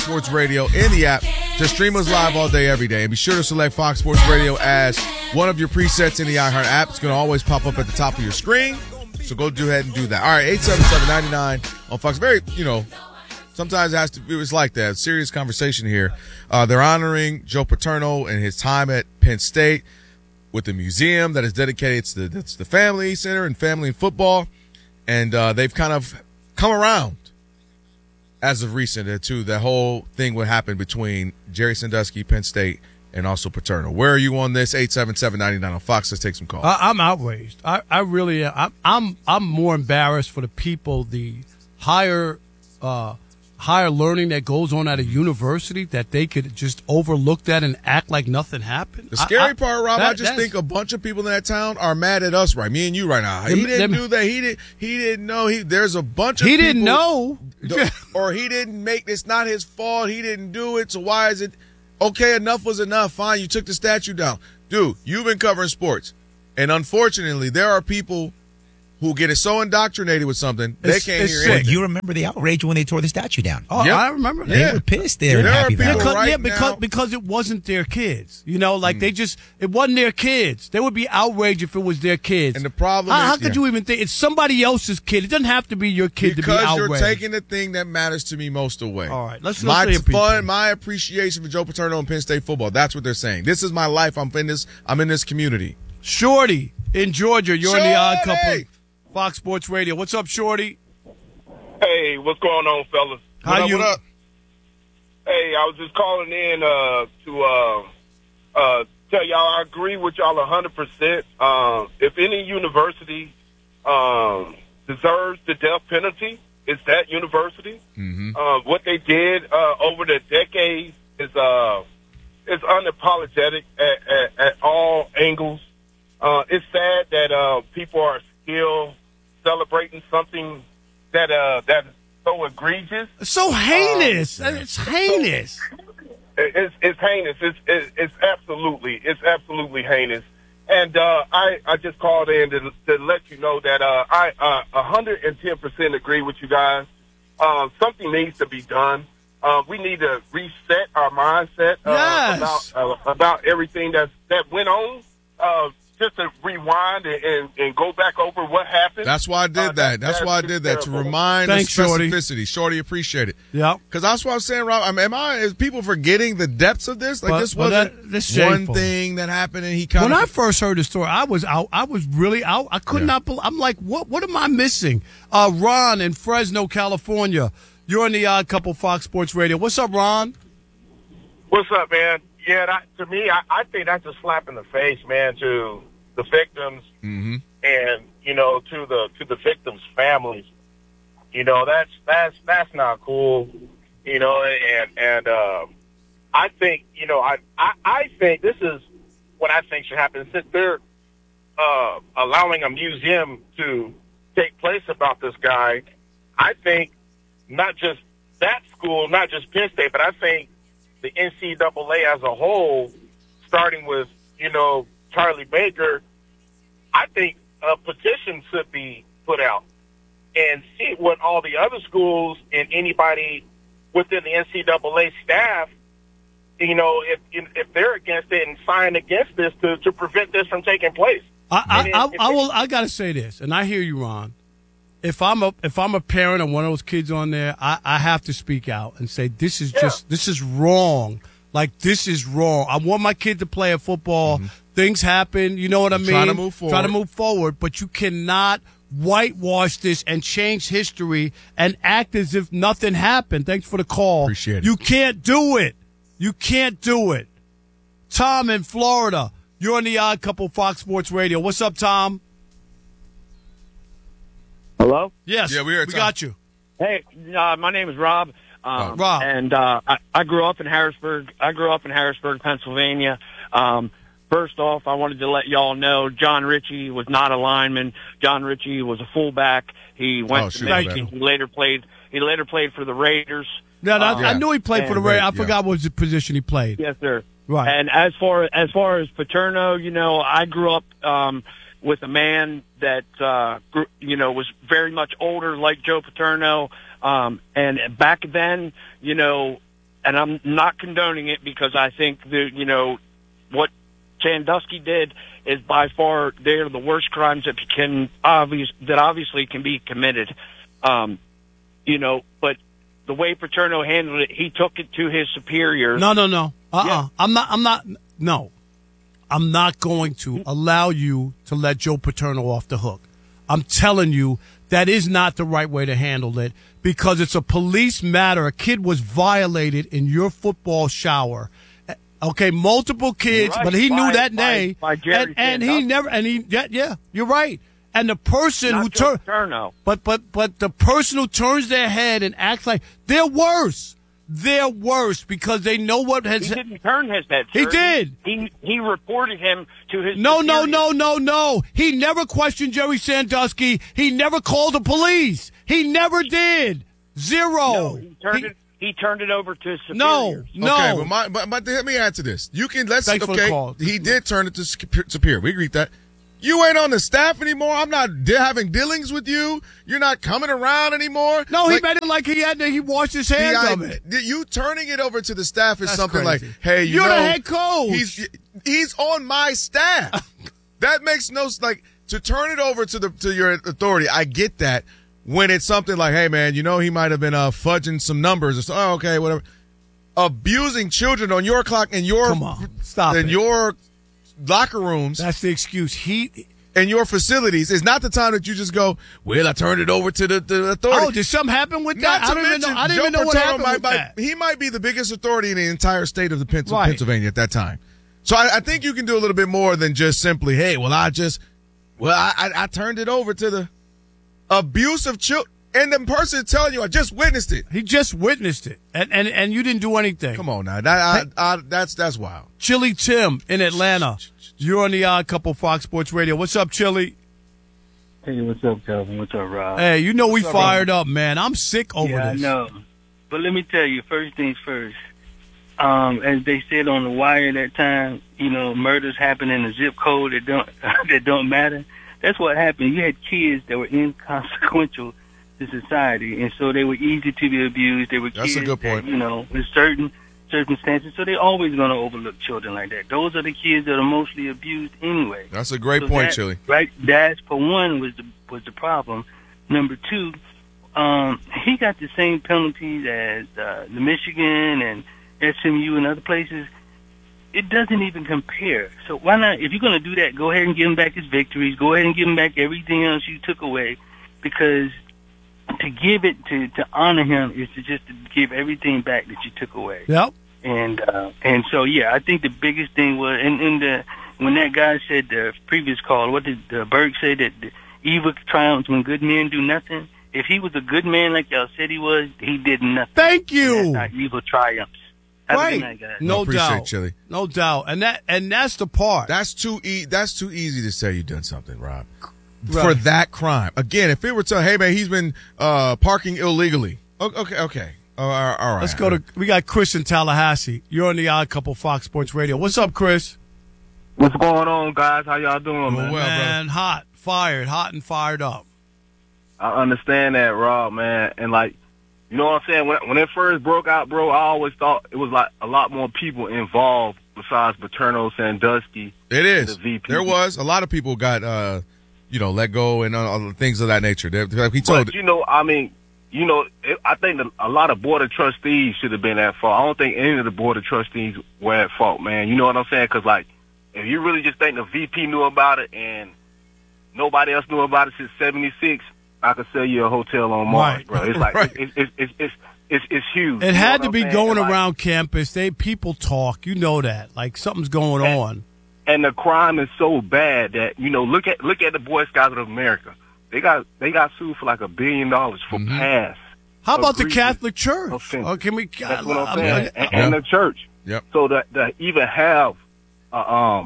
Sports Radio in the app to stream us live all day, every day. And be sure to select Fox Sports Radio as one of your presets in the iHeart app. It's going to always pop up at the top of your screen. So go ahead and do that. All right, 877-99 on Fox. Very, sometimes it's like that. Serious conversation here. They're honoring Joe Paterno and his time at Penn State with the museum that is dedicated to the Family Center and family and football. And they've kind of come around as of recent to the whole thing what happened between Jerry Sandusky, Penn State, and also Paterno. Where are you on this? 877-99 on Fox. Let's take some calls. I'm outraged. I really am. I'm more embarrassed for the people, the higher learning that goes on at a university, that they could just overlook that and act like nothing happened. The scary part, Rob, I just think a bunch of people in that town are mad at us, right? Me and you right now. He didn't do that. He didn't know. There's a bunch of people. He didn't know. Or he didn't make it's not his fault. He didn't do it. So why is it okay? Enough was enough. Fine. You took the statue down. Dude, you've been covering sports. And unfortunately, there are people who get so indoctrinated with something, they can't hear anything. You remember the outrage when they tore the statue down? Oh, yep. I remember that. They were pissed there in Happy Valley. Because it wasn't their kids. It wasn't their kids. They would be outraged if it was their kids. And the problem how could you even think it's somebody else's kid? It doesn't have to be your kid to be outraged. Because you're taking the thing that matters to me most away. All right, let's my appreciation for Joe Paterno and Penn State football. That's what they're saying. This is my life. I'm in this community. Shorty in Georgia, you're in the Odd Couple. Fox Sports Radio. What's up, Shorty? Hey, what's going on, fellas? What up? Hey, I was just calling in to tell y'all I agree with y'all 100%. If any university deserves the death penalty, it's that university. Mm-hmm. What they did over the decades is unapologetic at all angles. It's sad that people are still celebrating something that is so egregious. It's so heinous. It's heinous. It's heinous. It's absolutely heinous. And I just called in to let you know that I 110% agree with you guys. Something needs to be done. We need to reset our mindset about everything that went on. Just to rewind and go back over what happened. That's why I did that. That's why I did that, to remind Thanks, the specificity. Shorty, appreciate it. Yeah. Because that's what I'm saying, Rob. Is people forgetting the depths of this? Like, this wasn't one thing that happened and he kind When I first heard the story, I was out. I was really out. I could not believe. I'm like, what am I missing? Ron in Fresno, California. You're on the Odd Couple Fox Sports Radio. What's up, Ron? What's up, man? Yeah, to me, I think that's a slap in the face, man, to the victims, mm-hmm. and to the victims' families. That's not cool. And I think I think this is what I think should happen. Since they're allowing a museum to take place about this guy, I think not just that school, not just Penn State, but I think the NCAA as a whole, starting with Charlie Baker, I think a petition should be put out and see what all the other schools and anybody within the NCAA staff, if they're against it and sign against this to prevent this from taking place. I got to say this, and I hear you, Ron. If I'm a parent of one of those kids on there, I have to speak out and say this is wrong. Like, this is wrong. I want my kid to play at football. Mm-hmm. Things happen. You know what I mean? Try to move forward. But you cannot whitewash this and change history and act as if nothing happened. Thanks for the call. Appreciate it. You can't do it. Tom in Florida. You're on the Odd Couple Fox Sports Radio. What's up, Tom? Hello? Yes. Yeah, we got you. Hey, my name is Rob. Rob. And I grew up in Harrisburg. Pennsylvania. First off, I wanted to let y'all know John Ritchie was not a lineman. John Ritchie was a fullback. He went to Michigan. He later played for the Raiders. No, I knew he played for the Raiders. I forgot what position he played. Yes, sir. Right. And as far as Paterno, I grew up with a man that was very much older, like Joe Paterno. And back then, and I'm not condoning it because I think that, what Sandusky did is by far they're the worst crimes that obviously can be committed. But the way Paterno handled it, he took it to his superiors. No. Yeah. I'm not going to allow you to let Joe Paterno off the hook. I'm telling you that is not the right way to handle it because it's a police matter. A kid was violated in your football shower. Okay, multiple kids, Right. but he knew that day, by Jerry and he Sandusky. never, and he, yeah, you're right. And the person Not who Joe turned, Paterno. but the person who turns their head and acts like they're worse. They're worse because they know what has. He didn't turn his head. He sir. did. He reported him to his. No. superiors. He never questioned Jerry Sandusky. He never called the police. He never did. Zero. No, he turned it over to his No, superiors. no. Okay, but let me add to this. You can Thanks for the call. He did turn it to Superior. We agreed that. You ain't on the staff anymore. I'm not having dealings with you. You're not coming around anymore. No, he made it like he washed his hands of it. You turning it over to the staff is That's something crazy. like, hey, You're the head coach. He's on my staff. That makes no to turn it over to your authority. I get that when it's something like, hey man, he might have been fudging some numbers or so. Oh, okay, whatever. Abusing children on your clock and your your locker rooms. That's the excuse. And your facilities is not the time that you just go, well, I turned it over to the authority. Oh, did something happen with that? Not to mention, I didn't Joe even know what Paterno happened with that. He might be the biggest authority in the entire state of the Right. Pennsylvania at that time. So I think you can do a little bit more than just simply, hey, I turned it over to the abuse of children. And the person telling you, I just witnessed it. He just witnessed it, and you didn't do anything. Come on now, that's wild. Chili Tim in Atlanta. You're on the Odd Couple Fox Sports Radio. What's up, Chili? Hey, what's up, Calvin? What's up, Rob? Hey, we fired up, man. I'm sick over yeah, this. I know. But let me tell you, first things first. As they said on the wire that time, murders happen in a zip code that don't matter. That's what happened. You had kids that were inconsequential to society, and so they were easy to be abused. They were That's kids a good point. that, in certain circumstances, so they're always going to overlook children like that. Those are the kids that are mostly abused anyway. That's a great point, Chili. Right, that for one was the problem. Number two, he got the same penalties as the Michigan and SMU and other places. It doesn't even compare. So why not? If you're going to do that, go ahead and give him back his victories. Go ahead and give him back everything else you took away, because to give it to honor him is to just to give everything back that you took away. Yep. And so I think the biggest thing was when that guy said the previous call, what did Berg say, that the evil triumphs when good men do nothing? If he was a good man like y'all said he was, he did nothing. Thank you. And that's how evil triumphs. Have a good Right. night, guys. No appreciate doubt. Chili. No doubt. And that's the part. That's too easy to say you done something, Rob. Right. For that crime. Again, if it were to, hey man, he's been parking illegally. Okay. All right. Let's go we got Chris in Tallahassee. You're on the Odd Couple Fox Sports Radio. What's up, Chris? What's going on, guys? How y'all doing, man? Well, Man, hot and fired up. I understand that, Rob, man. And, you know what I'm saying? When it first broke out, bro, I always thought it was, a lot more people involved besides Paterno, Sandusky. It is. The VP. There was. A lot of people got, let go and things of that nature. He told But, I think that a lot of Board of Trustees should have been at fault. I don't think any of the Board of Trustees were at fault, man. You know what I'm saying? Because, if you really just think the VP knew about it and nobody else knew about it since 76, I could sell you a hotel on Mars, Right. bro. It's Right. it's huge. It had to be going And, around campus. People talk. You know that. Something's going on. And the crime is so bad that, look at the Boy Scouts of America. They got sued for $1 billion for pass. How about the egregious Catholic Church? offense. Oh, can we? That's what I'm I saying. mean, And the church. Yep. So that even have a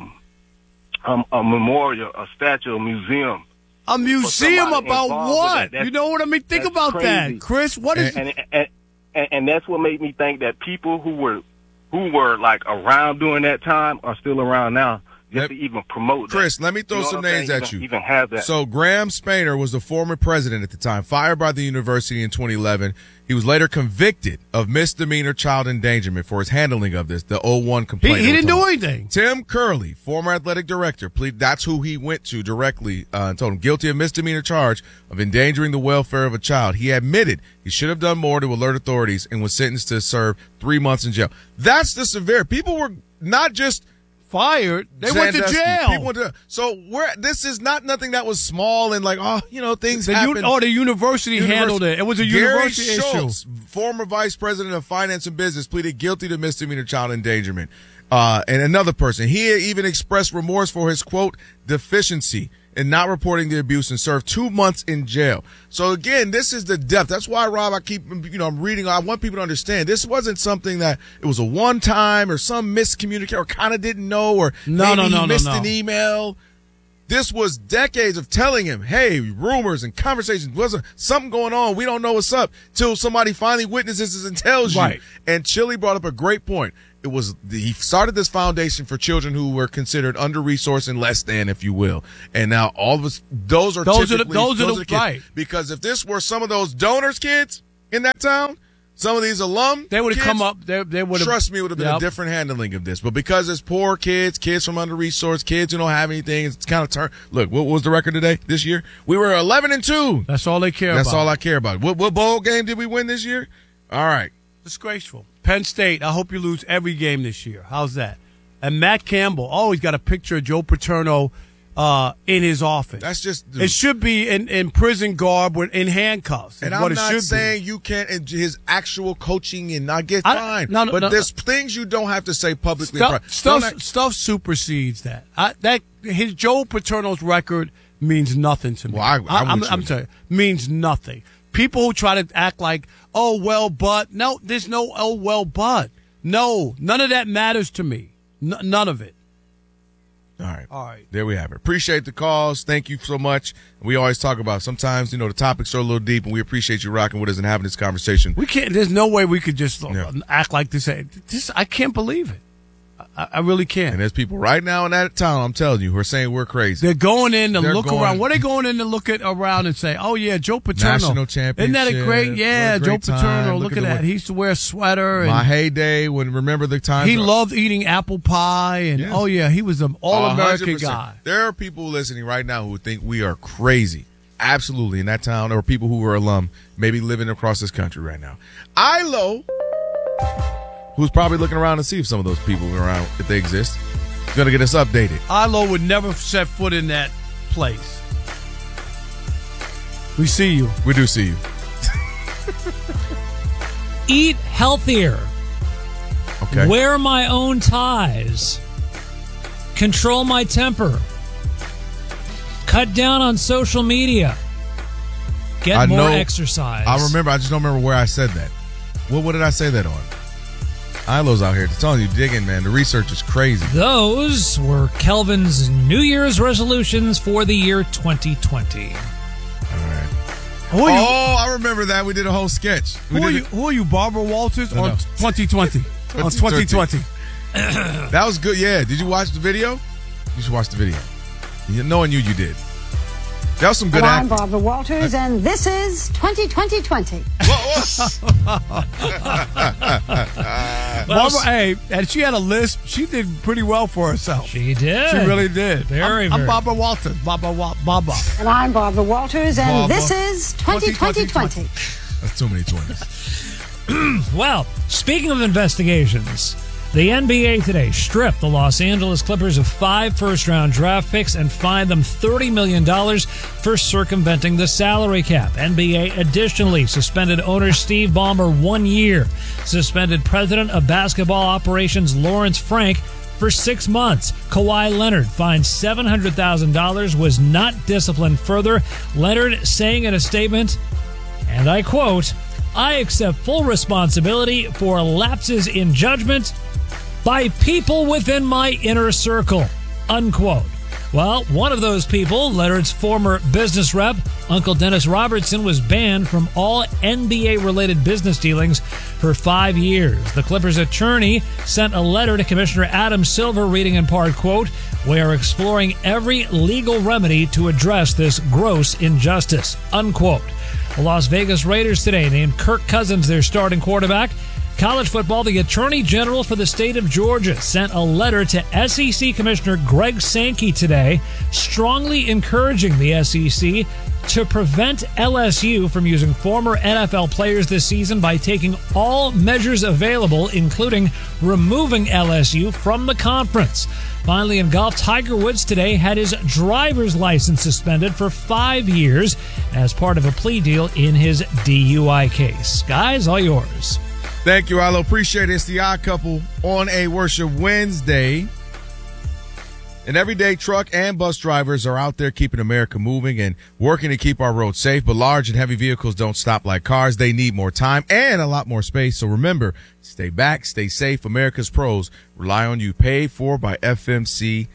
memorial, a statue, a museum. a museum somebody about involved with what? that. You know what I mean? Think That's about crazy. that, Chris. What is? And that's what made me think that people who were around during that time are still around now. just to even promote that. Chris, let me throw some names at you. Even have that. So Graham Spainer was the former president at the time, fired by the university in 2011. He was later convicted of misdemeanor child endangerment for his handling of this, the 01 complaint. He didn't do anything. Tim Curley, former athletic director, that's who he went to directly and told him guilty of misdemeanor charge of endangering the welfare of a child. He admitted he should have done more to alert authorities and was sentenced to serve 3 months in jail. That's the severe. People were not just fired. They went to jail. So this is not nothing that was small and like, things happen. The university handled it. It was a university Schultz, former vice president of finance and business, pleaded guilty to misdemeanor child endangerment. And another person, he even expressed remorse for his, quote, deficiency in not reporting the abuse and served 2 months in jail. So again, this is the depth. That's why, Rob, I'm reading. I want people to understand this wasn't something that it was a one time or some miscommunication or kind of didn't know or maybe he missed an email. This was decades of telling him, hey, rumors and conversations, wasn't something going on. We don't know what's up till somebody finally witnesses and tells you. Right. And Chili brought up a great point. He started this foundation for children who were considered under-resourced and less than, if you will. And now all of us, those are the kids. Right. Because if this were some of those donors' kids in that town, some of these alum, they would have come up. They would have. Trust me, it would have been a different handling of this. But because it's poor kids from under-resourced, kids who don't have anything, it's kind of turned. Look, what was the record today? This year, we were 11-2. That's all they care about. That's all I care about. What bowl game did we win this year? All right. Disgraceful. Penn State, I hope you lose every game this year. How's that? And Matt Campbell, he's got a picture of Joe Paterno in his office. That's just... It should be in prison garb in handcuffs. And I'm not saying you can't, and his actual coaching and not get fined. But there's things you don't have to say publicly. Stuff supersedes that. His Joe Paterno's record means nothing to me. Well, I'm telling you, means nothing. People who try to act like, but. No, there's no, but. No, none of that matters to me. None of it. All right. There we have it. Appreciate the calls. Thank you so much. We always talk about sometimes, the topics are a little deep, and we appreciate you rocking with us and having this conversation. We can't. There's no way we could just act like this. I can't believe it. I really can't. And there's people right now in that town, I'm telling you, who are saying we're crazy. They're going in to look around. What are they going in to look around and say, oh, yeah, Joe Paterno. National championship. Isn't that a great, Joe Paterno. Look at that. He used to wear a sweater. My heyday, remember the time. He loved eating apple pie. And, he was an all-American guy. There are people listening right now who think we are crazy. Absolutely, in that town, or people who are alum, maybe living across this country right now. Ilo, who's probably looking around to see if some of those people are around, if they exist, going to get us updated. Ilo would never set foot in that place. We see you. We do see you. Eat healthier. Okay. Wear my own ties. Control my temper. Cut down on social media. Get more exercise. I remember. I just don't remember where I said that. What did I say that on? Ilo's out here. It's telling you, digging, man. The research is crazy. Those were Kelvin's New Year's resolutions for the year 2020. All right. I remember that. We did a whole sketch. Who are you, Barbara Walters on 2020? On 2020. That was good. Yeah. Did you watch the video? You should watch the video. Knowing you did. That was some good acting. I'm Barbara Walters, and this is 2020. Barbara, and she had a lisp. She did pretty well for herself. She did. She really did. I'm Barbara Walters. Baba. And I'm Barbara Walters, and this is 2020. That's too many 20s. Well, speaking of investigations, the NBA today stripped the Los Angeles Clippers of 5 first-round draft picks and fined them $30 million for circumventing the salary cap. NBA additionally suspended owner Steve Ballmer 1 year, suspended president of basketball operations Lawrence Frank for 6 months. Kawhi Leonard fined $700,000, was not disciplined further. Leonard saying in a statement, and I quote, "I accept full responsibility for lapses in judgment by people within my inner circle," unquote. Well, one of those people, Leonard's former business rep, Uncle Dennis Robertson, was banned from all NBA-related business dealings for 5 years. The Clippers' attorney sent a letter to Commissioner Adam Silver reading in part, quote, "We are exploring every legal remedy to address this gross injustice," unquote. The Las Vegas Raiders today named Kirk Cousins their starting quarterback. College football, the Attorney General for the state of Georgia sent a letter to SEC Commissioner Greg Sankey today, strongly encouraging the SEC to prevent LSU from using former NFL players this season by taking all measures available, including removing LSU from the conference. Finally, in golf, Tiger Woods today had his driver's license suspended for 5 years as part of a plea deal in his DUI case. Guys, all yours. Thank you, Arlo. Appreciate it. It's the Odd Couple on a Worship Wednesday. And everyday truck and bus drivers are out there keeping America moving and working to keep our roads safe. But large and heavy vehicles don't stop like cars. They need more time and a lot more space. So remember, stay back, stay safe. America's pros rely on you. Paid for by FMC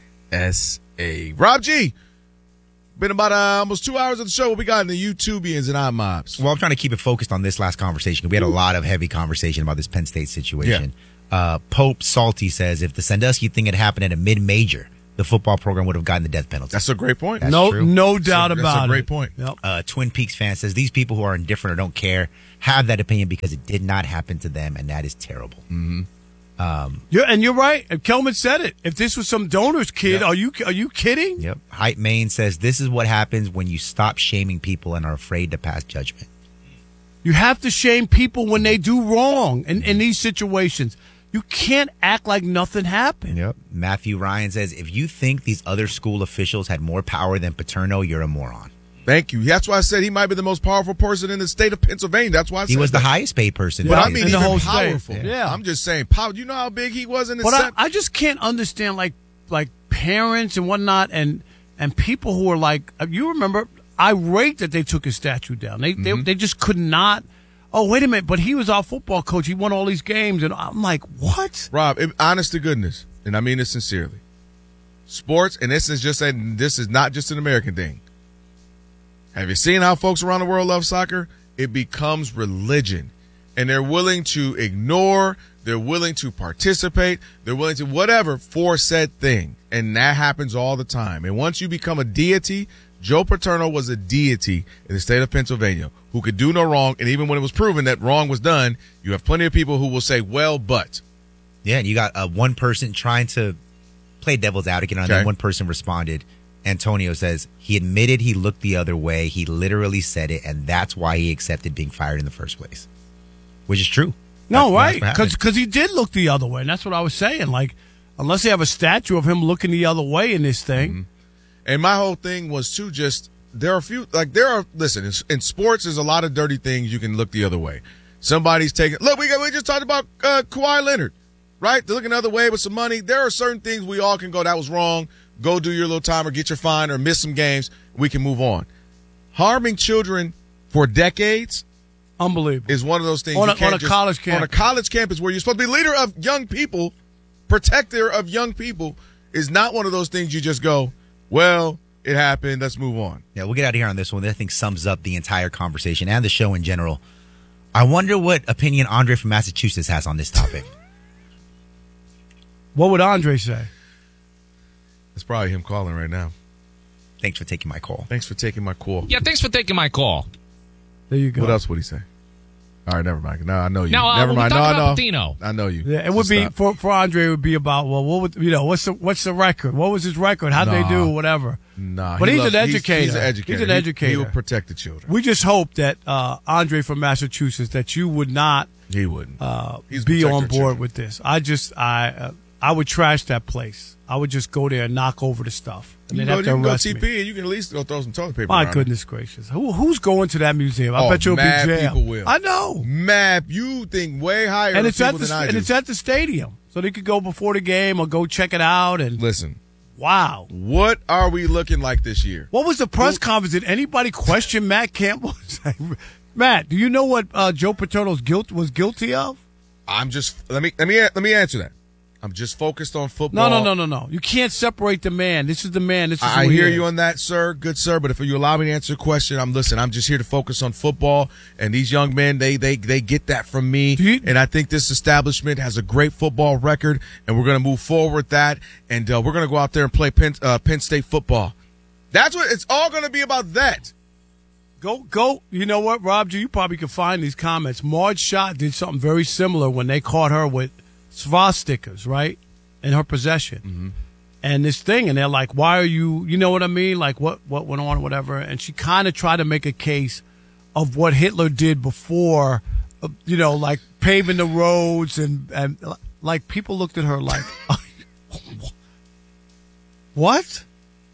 SA. Rob G. Been about almost 2 hours of the show. What we got in the YouTubians and iMobs? Well, I'm trying to keep it focused on this last conversation. We had a lot of heavy conversation about this Penn State situation. Yeah. Pope Salty says if the Sandusky thing had happened at a mid-major, the football program would have gotten the death penalty. That's a great point. That's no, true. no doubt about it. That's a great point. Yep. Twin Peaks fan says these people who are indifferent or don't care have that opinion because it did not happen to them, and that is terrible. Mm-hmm. And you're right. Kelman said it. If this was some donor's kid, Yep. are you kidding? Yep. Hype Main says this is what happens when you stop shaming people and are afraid to pass judgment. You have to shame people when they do wrong in these situations. You can't act like nothing happened. Yep. Matthew Ryan says if you think these other school officials had more power than Paterno, you're a moron. Thank you. That's why I said he might be the most powerful person in the state of Pennsylvania. That's why I said he was that. the highest paid person. But I mean, in the even whole powerful. state. Yeah. I'm just saying, power. You know how big he was in the But set? I just can't understand like parents and whatnot and people who are like, you remember, irate that they took his statue down. They just could not. Oh, wait a minute, but he was our football coach. He won all these games. And I'm like, what? Rob, honest to goodness, and I mean this sincerely, sports, and this is not just an American thing. Have you seen how folks around the world love soccer? It becomes religion. And they're willing to ignore, they're willing to participate, they're willing to whatever for said thing. And that happens all the time. And once you become a deity, Joe Paterno was a deity in the state of Pennsylvania who could do no wrong. And even when it was proven that wrong was done, you have plenty of people who will say, well, but. Yeah, and you got one person trying to play devil's advocate, and then one person responded. Antonio says he admitted he looked the other way. He literally said it, and that's why he accepted being fired in the first place, which is true. No, right, because he did look the other way, and that's what I was saying. Like, unless they have a statue of him looking the other way in this thing. Mm-hmm. And my whole thing was to just, listen, in sports, there's a lot of dirty things you can look the other way. Somebody's taking, look, we just talked about Kawhi Leonard, right? They're looking the other way with some money. There are certain things we all can go, that was wrong. Go do your little time or get your fine or miss some games. We can move on. Harming children for decades, unbelievable, is one of those things. On a college campus. On a college campus where you're supposed to be leader of young people, protector of young people, is not one of those things you just go, well, it happened, let's move on. Yeah, we'll get out of here on this one. That I think sums up the entire conversation and the show in general. I wonder what opinion Andre from Massachusetts has on this topic. What would Andre say? It's probably him calling right now. Thanks for taking my call. Thanks for taking my call. Yeah, thanks for taking my call. There you go. What else would he say? All right, never mind. No, I know you. No, never mind. About Patino. I know you. Yeah, it would be for Andre. It would be about what would what's the record? What was his record? How'd they do? Whatever. Nah, but he's an educator. He's an educator. He's an educator. He will protect the children. We just hope that Andre from Massachusetts, that you would not. He wouldn't. Be on board with this. I would trash that place. I would just go there and knock over the stuff. And you can go TP and you can at least go throw some toilet paper. My goodness gracious. Who's going to that museum? I bet you'll be jammed. People will. I know. Mad. You think way higher and it's at the stadium. So they could go before the game or go check it out. And listen. Wow. What are we looking like this year? What was the press conference? Did anybody question Matt Campbell? Matt, do you know what Joe Paterno's was guilty of? I'm just let me answer that. I'm just focused on football. No. You can't separate the man. This is the man. This is I who he hear is. you on that, sir. Good sir. But if you allow me to answer a question, I'm just here to focus on football. And these young men, they get that from me. And I think this establishment has a great football record, and we're going to move forward with that. And we're going to go out there and play Penn State football. That's what it's all going to be about. That. Go. You know what, Rob? You probably could find these comments. Marge Schott did something very similar when they caught her with swastikas, right, in her possession. Mm-hmm. And this thing, and they're like, why are you know what I mean? Like, what went on, whatever. And she kind of tried to make a case of what Hitler did before, like paving the roads. And like, people looked at her like, what?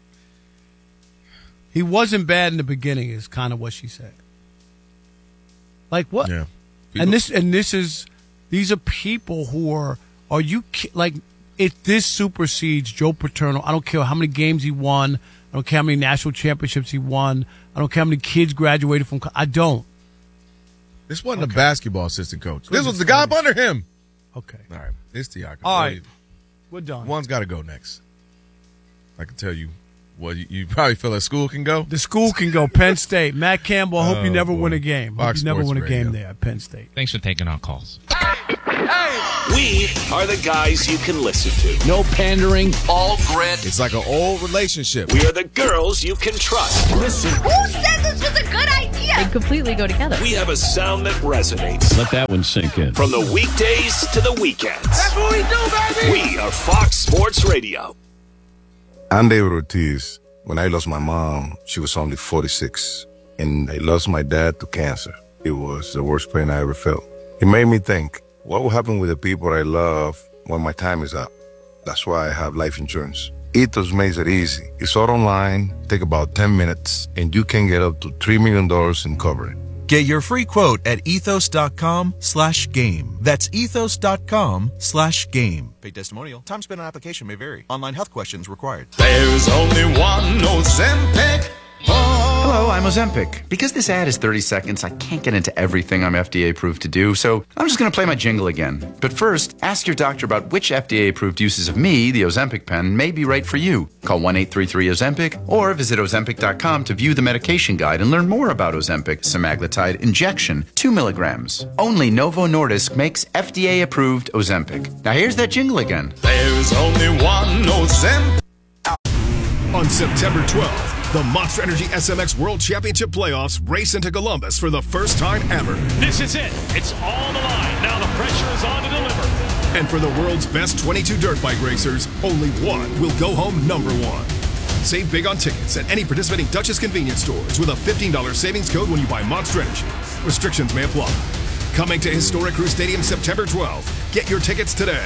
He wasn't bad in the beginning is kind of what she said. Like, what? Yeah. These are people who are you like, if this supersedes Joe Paterno, I don't care how many games he won. I don't care how many national championships he won. I don't care how many kids graduated from. I don't. This wasn't a basketball assistant coach. This was the guy up under him. Okay. All right. It's Tiago. All right. We're done. One's got to go next. I can tell you. Well, you probably feel like school can go? The school can go. Penn State. Matt Campbell, I hope you never win a game. Hope Fox you never Sports win a game Radio. there at Penn State. Thanks for taking our calls. We are the guys you can listen to. No pandering. All grit. It's like an old relationship. We are the girls you can trust. Listen. Who said this was a good idea? They completely go together. We have a sound that resonates. Let that one sink in. From the weekdays to the weekends. That's what we do, baby. We are Fox Sports Radio. I'm David Ortiz. When I lost my mom, she was only 46. And I lost my dad to cancer. It was the worst pain I ever felt. It made me think, what will happen with the people I love when my time is up? That's why I have life insurance. Ethos makes it easy. It's all online, take about 10 minutes, and you can get up to $3 million in coverage. Get your free quote at ethos.com/game. That's ethos.com/game. Paid testimonial. Time spent on application may vary. Online health questions required. There's only one Ozempic. Hello, I'm Ozempic. Because this ad is 30 seconds, I can't get into everything I'm FDA approved to do, so I'm just going to play my jingle again. But first, ask your doctor about which FDA approved uses of me, the Ozempic pen, may be right for you. Call 1-833-OZEMPIC or visit Ozempic.com to view the medication guide and learn more about Ozempic semaglutide injection, 2 milligrams. Only Novo Nordisk makes FDA approved Ozempic. Now here's that jingle again. There's only one Ozempic. On September 12th, the Monster Energy SMX World Championship Playoffs race into Columbus for the first time ever. This is it. It's all on the line. Now the pressure is on to deliver. And for the world's best 22 dirt bike racers, only one will go home number one. Save big on tickets at any participating Duchess convenience stores with a $15 savings code when you buy Monster Energy. Restrictions may apply. Coming to Historic Crew Stadium September 12th. Get your tickets today.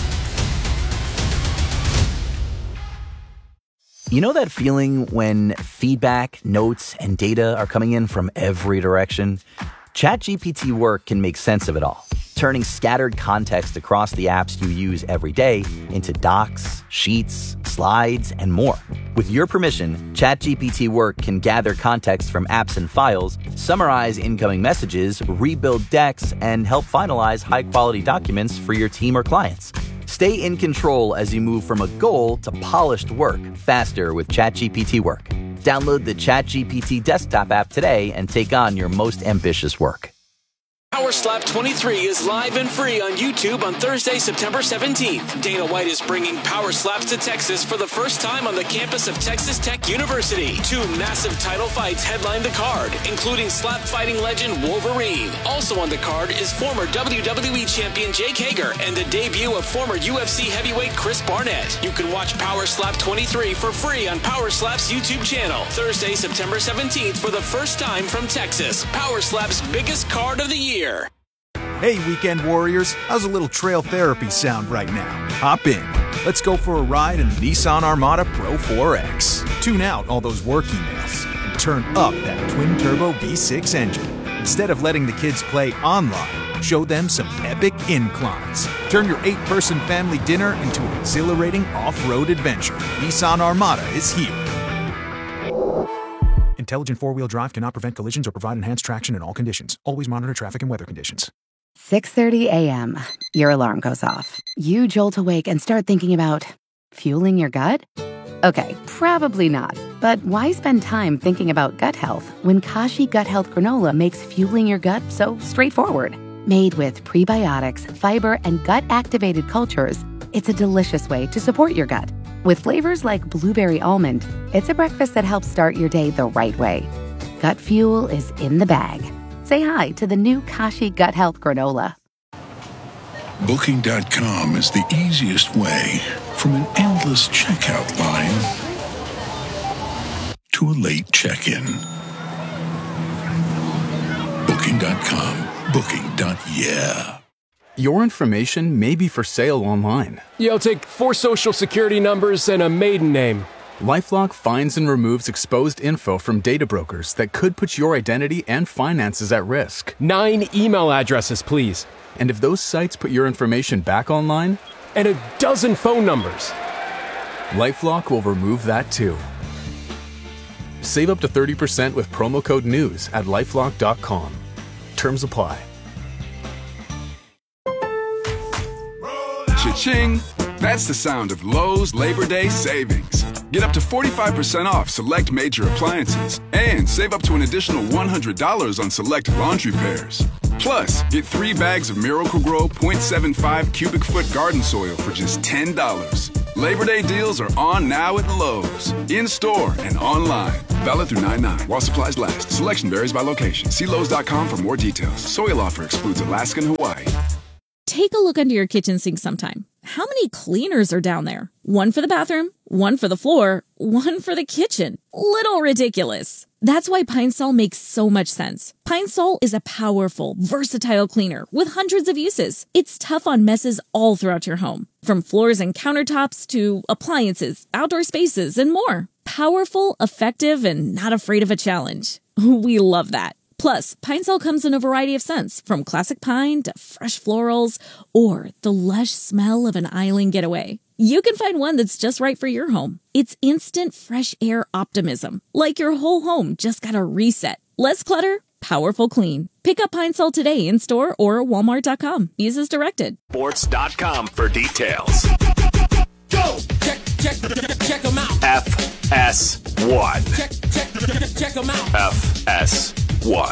You know that feeling when feedback, notes, and data are coming in from every direction? ChatGPT Work can make sense of it all, turning scattered context across the apps you use every day into docs, sheets, slides, and more. With your permission, ChatGPT Work can gather context from apps and files, summarize incoming messages, rebuild decks, and help finalize high-quality documents for your team or clients. Stay in control as you move from a goal to polished work faster with ChatGPT Work. Download the ChatGPT desktop app today and take on your most ambitious work. Power Slap 23 is live and free on YouTube on Thursday, September 17th. Dana White is bringing Power Slaps to Texas for the first time on the campus of Texas Tech University. 2 massive title fights headline the card, including slap fighting legend Wolverine. Also on the card is former WWE champion Jake Hager and the debut of former UFC heavyweight Chris Barnett. You can watch Power Slap 23 for free on Power Slap's YouTube channel. Thursday, September 17th for the first time from Texas. Power Slap's biggest card of the year. Hey, Weekend Warriors, how's a little trail therapy sound right now? Hop in. Let's go for a ride in the Nissan Armada Pro 4X. Tune out all those work emails and turn up that twin-turbo V6 engine. Instead of letting the kids play online, show them some epic inclines. Turn your 8-person family dinner into an exhilarating off-road adventure. Nissan Armada is here. Intelligent four-wheel drive cannot prevent collisions or provide enhanced traction in all conditions. Always monitor traffic and weather conditions. 6:30 a.m. Your alarm goes off. You jolt awake and start thinking about fueling your gut? Okay, probably not. But why spend time thinking about gut health when Kashi Gut Health Granola makes fueling your gut so straightforward? Made with prebiotics, fiber, and gut-activated cultures, it's a delicious way to support your gut. With flavors like blueberry almond, it's a breakfast that helps start your day the right way. Gut fuel is in the bag. Say hi to the new Kashi Gut Health Granola. Booking.com is the easiest way from an endless checkout line to a late check-in. Booking.com. Booking.yeah. Your information may be for sale online. Yeah, I'll take 4 social security numbers and a maiden name. LifeLock finds and removes exposed info from data brokers that could put your identity and finances at risk. 9 email addresses, please. And if those sites put your information back online? And a dozen phone numbers. LifeLock will remove that too. Save up to 30% with promo code NEWS at LifeLock.com. Terms apply. Cha-ching! That's the sound of Lowe's Labor Day savings. Get up to 45% off select major appliances and save up to an additional $100 on select laundry pairs. Plus, get 3 bags of Miracle-Gro 0.75 cubic foot garden soil for just $10. Labor Day deals are on now at Lowe's, in-store and online. Valid through 9/9 while supplies last. Selection varies by location. See Lowe's.com for more details. Soil offer excludes Alaska and Hawaii. Take a look under your kitchen sink sometime. How many cleaners are down there? One for the bathroom, one for the floor, one for the kitchen. Little ridiculous. That's why Pine Sol makes so much sense. Pine Sol is a powerful, versatile cleaner with hundreds of uses. It's tough on messes all throughout your home, from floors and countertops to appliances, outdoor spaces, and more. Powerful, effective, and not afraid of a challenge. We love that. Plus, Pine Sol comes in a variety of scents, from classic pine to fresh florals, or the lush smell of an island getaway. You can find one that's just right for your home. It's instant fresh air optimism, like your whole home just got a reset. Less clutter, powerful clean. Pick up Pine Sol today in store or Walmart.com. Use as directed. Sports.com for details. Go! Check them out. FS1. Check them out. FS1.